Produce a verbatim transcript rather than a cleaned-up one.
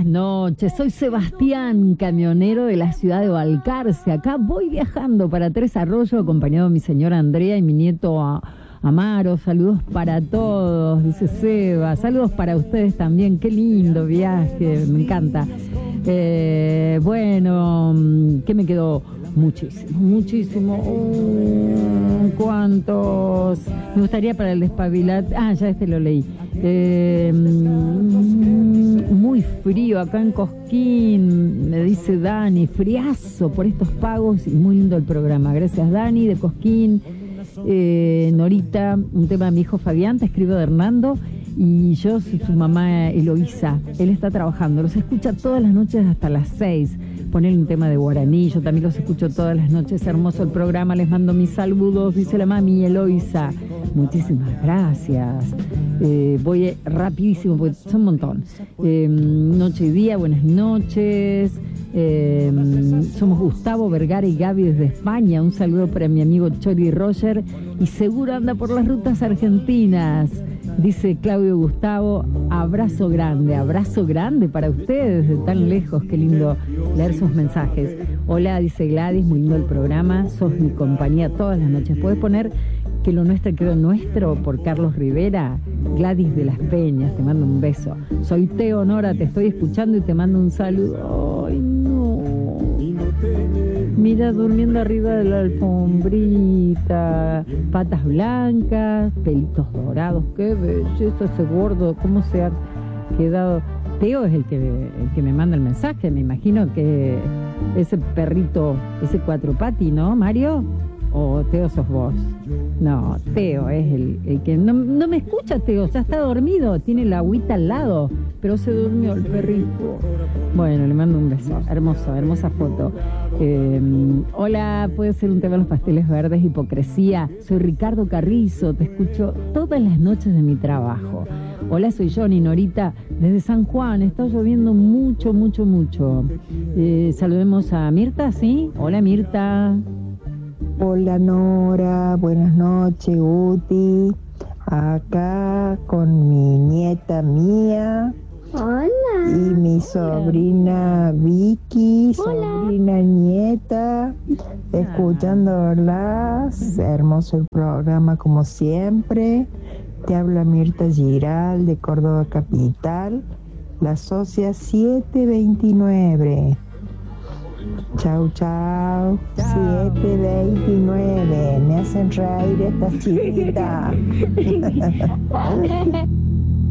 noches, soy Sebastián, camionero de la ciudad de Balcarce. Acá voy viajando para Tres Arroyos, acompañado de mi señora Andrea y mi nieto a Amaro. Saludos para todos, dice Seba. Saludos para ustedes también, qué lindo viaje, me encanta. Eh, bueno, ¿qué me quedó? Muchísimo, muchísimo. Uh, ¿Cuántos? Me gustaría para el despabilat. Ah, ya este lo leí. Eh, muy frío acá en Cosquín, me dice Dani. Friazo por estos pagos y muy lindo el programa. Gracias, Dani, de Cosquín. Eh, Norita, un tema de mi hijo Fabián, te escribo de Hernando. Y yo soy su mamá Eloísa. Él está trabajando, los escucha todas las noches hasta las seis. Poner un tema de guaraní, yo también los escucho todas las noches. Hermoso el programa, les mando mis saludos, dice la mami Eloísa. Muchísimas gracias. Eh, voy rapidísimo porque son un montón. Eh, noche y día, buenas noches. Eh, somos Gustavo, Vergara y Gaby desde España. Un saludo para mi amigo Chori Roger. Y seguro anda por las rutas argentinas, dice Claudio Gustavo. Abrazo grande, abrazo grande para ustedes de tan lejos. Qué lindo leer sus mensajes. Hola, dice Gladys, muy lindo el programa. Sos mi compañía todas las noches. ¿Puedes poner Que lo nuestro quedó nuestro por Carlos Rivera? Gladys de las Peñas, te mando un beso. Soy Teo Nora, te estoy escuchando y te mando un saludo. Ay, no. Mira, durmiendo arriba de la alfombrita, patas blancas, pelitos dorados. Qué belleza ese gordo, cómo se ha quedado. Teo es el que, el que me manda el mensaje, me imagino que ese perrito, ese cuatro pati, ¿no, Mario? ¿O Teo sos vos? No, Teo es el, el que... No, no me escucha, Teo, ya está dormido, tiene la agüita al lado, pero se durmió el perrito. Bueno, le mando un beso. Hermoso, hermosa foto. Eh, hola, puede ser un tema de los pasteles verdes, hipocresía. Soy Ricardo Carrizo, te escucho todas las noches de mi trabajo. Hola, soy Johnny Norita, desde San Juan. Está lloviendo mucho, mucho, mucho. Eh, saludemos a Mirta, ¿sí? Hola, Mirta. Hola Nora, buenas noches Guti, acá con mi nieta Mía. Hola. Y mi sobrina Vicky, Hola. sobrina nieta, escuchándolas. Hermoso el programa como siempre. Te habla Mirta Giral de Córdoba Capital, la socia siete veintinueve. Chau, chau. siete veintinueve. Me hacen reír estas chiquitas.